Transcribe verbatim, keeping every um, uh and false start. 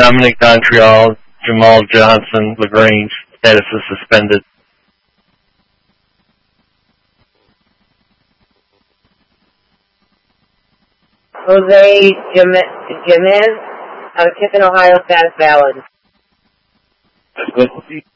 Dominic Dontreal, Jamal Johnson, LaGrange. Status is suspended. Jose Jimenez, out of Tiffin, Ohio, status valid. That's good.